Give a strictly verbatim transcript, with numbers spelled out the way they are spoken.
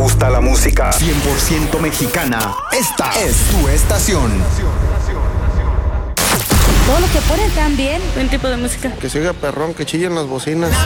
gusta la música cien por ciento mexicana, esta es tu estación. Todo lo que ponen también. Buen tipo de música. Que se oiga perrón, que chillen las bocinas.